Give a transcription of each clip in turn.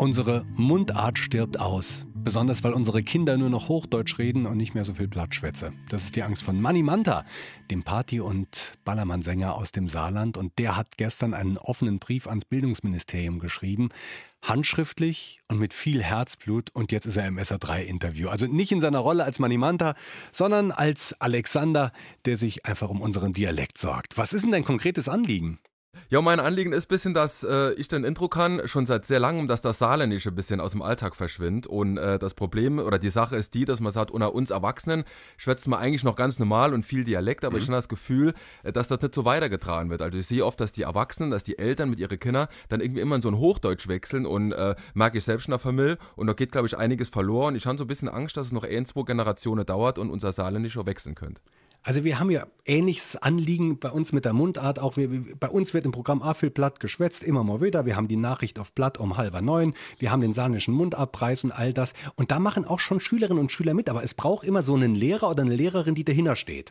Unsere Mundart stirbt aus. Besonders, weil unsere Kinder nur noch Hochdeutsch reden und nicht mehr so viel Plattschwätze. Das ist die Angst von Manni Mantha, dem Party- und Ballermann-Sänger aus dem Saarland. Und der hat gestern einen offenen Brief ans Bildungsministerium geschrieben. Handschriftlich und mit viel Herzblut. Und jetzt ist er im SR3-Interview. Also nicht in seiner Rolle als Manni Mantha, sondern als Alexander, der sich einfach um unseren Dialekt sorgt. Was ist denn dein konkretes Anliegen? Ja, mein Anliegen ist ein bisschen, dass ich den Intro kann, schon seit sehr langem, dass das Saarländische ein bisschen aus dem Alltag verschwindet. Und das Problem oder die Sache ist die, dass man sagt, unter uns Erwachsenen schwätzt man eigentlich noch ganz normal und viel Dialekt, aber ich habe das Gefühl, dass das nicht so weitergetragen wird. Also ich sehe oft, dass die Erwachsenen, dass die Eltern mit ihren Kindern dann irgendwie immer in so ein Hochdeutsch wechseln und merke ich selbst in der Familie und da geht, glaube ich, einiges verloren. Ich habe so ein bisschen Angst, dass es noch 1, 2 Generationen dauert und unser Saarländisch auch wechseln könnte. Also wir haben ja ähnliches Anliegen bei uns mit der Mundart. Auch bei uns wird im Programm A viel platt geschwätzt, immer mal wieder. Wir haben die Nachricht auf Platt um 8:30. Wir haben den saarländischen Mundartpreis und all das. Und da machen auch schon Schülerinnen und Schüler mit. Aber es braucht immer so einen Lehrer oder eine Lehrerin, die dahinter steht.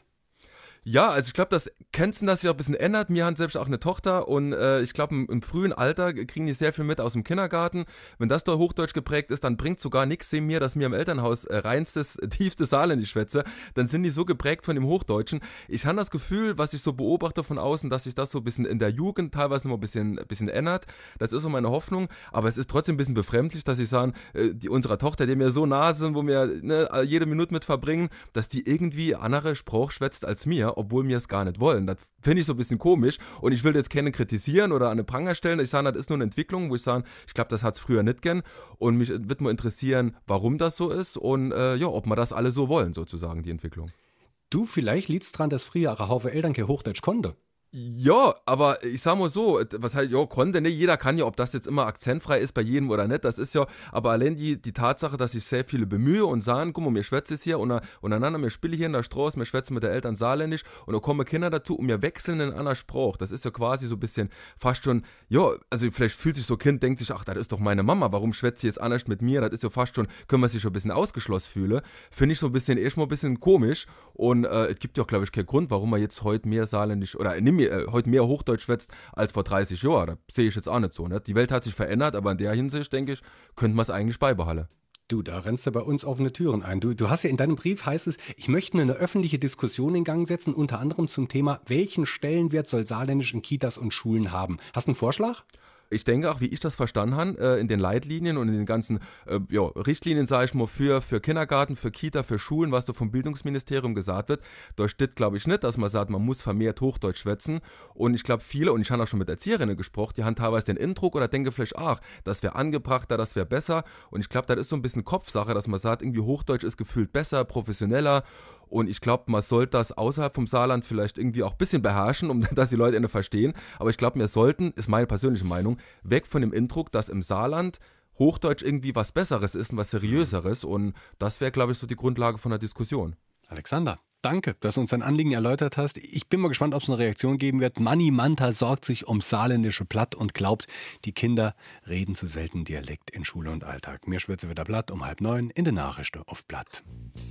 Ja, also ich glaube, das kennst du, dass sich auch ein bisschen ändert. Wir haben selbst auch eine Tochter und ich glaube, im frühen Alter kriegen die sehr viel mit aus dem Kindergarten. Wenn das da Hochdeutsch geprägt ist, dann bringt sogar nichts. Sehen wir, dass mir im Elternhaus reinstes, tiefstes Saarländisch schwätze, dann sind die so geprägt von dem Hochdeutschen. Ich habe das Gefühl, was ich so beobachte von außen, dass sich das so ein bisschen in der Jugend teilweise noch ein bisschen ändert. Das ist so meine Hoffnung, aber es ist trotzdem ein bisschen befremdlich, dass ich sagen, unserer Tochter, die mir so nah sind, wo wir jede Minute mit verbringen, dass die irgendwie andere Spruch schwätzt als mir, obwohl wir es gar nicht wollen. Das finde ich so ein bisschen komisch und ich will jetzt keine kritisieren oder an den Pranger stellen. Ich sage, das ist nur eine Entwicklung, wo ich sage, ich glaube, das hat es früher nicht gern und mich wird mal interessieren, warum das so ist und ja, ob wir das alle so wollen, sozusagen, die Entwicklung. Du, vielleicht liegt's dran, dass früher ein Haufe Eltern kein Hochdeutsch konnte. Ja, aber ich sag mal so, was halt, ja, konnte, ne, jeder kann ja, ob das jetzt immer akzentfrei ist bei jedem oder nicht, das ist ja, aber allein die Tatsache, dass ich sehr viele bemühe und sagen, guck mal, mir schwätze es hier untereinander, mir spiele hier in der Straße, mir schwätzen mit den Eltern Saarländisch und da kommen Kinder dazu und wir wechseln in einen anderen Spruch, das ist ja quasi so ein bisschen fast schon, ja, also vielleicht fühlt sich so ein Kind, denkt sich, ach, das ist doch meine Mama, warum schwätzt sie jetzt anders mit mir, das ist ja fast schon, können wir sich schon ein bisschen ausgeschlossen fühlen, finde ich so ein bisschen, erstmal ein bisschen komisch und es gibt ja auch, glaube ich, keinen Grund, warum man jetzt heute mehr Saarländisch, oder heute mehr Hochdeutsch schwätzt als vor 30 Jahren. Das sehe ich jetzt auch nicht so. Ne? Die Welt hat sich verändert, aber in der Hinsicht, denke ich, könnte man es eigentlich beibehalten. Du, da rennst du bei uns offene Türen ein. Du hast ja in deinem Brief, heißt es, ich möchte eine öffentliche Diskussion in Gang setzen, unter anderem zum Thema, welchen Stellenwert soll Saarländisch in Kitas und Schulen haben? Hast du einen Vorschlag? Ich denke auch, wie ich das verstanden habe, in den Leitlinien und in den ganzen Richtlinien, sage ich mal, für Kindergarten, für Kita, für Schulen, was da vom Bildungsministerium gesagt wird, da steht, glaube ich, nicht, dass man sagt, man muss vermehrt Hochdeutsch schwätzen. Und ich glaube, viele, und ich habe auch schon mit Erzieherinnen gesprochen, die haben teilweise den Eindruck oder denken vielleicht, ach, das wäre angebrachter, das wäre besser. Und ich glaube, das ist so ein bisschen Kopfsache, dass man sagt, irgendwie Hochdeutsch ist gefühlt besser, professioneller. Und ich glaube, man sollte das außerhalb vom Saarland vielleicht irgendwie auch ein bisschen beherrschen, um dass die Leute verstehen. Aber ich glaube, wir sollten, ist meine persönliche Meinung, weg von dem Eindruck, dass im Saarland Hochdeutsch irgendwie was Besseres ist und was Seriöseres. Und das wäre, glaube ich, so die Grundlage von der Diskussion. Alexander, danke, dass du uns dein Anliegen erläutert hast. Ich bin mal gespannt, ob es eine Reaktion geben wird. Manni Mantha sorgt sich ums saarländische Platt und glaubt, die Kinder reden zu selten Dialekt in Schule und Alltag. Mir schwirrt sie wieder Platt um 8:30 in der Nachrichten auf Platt.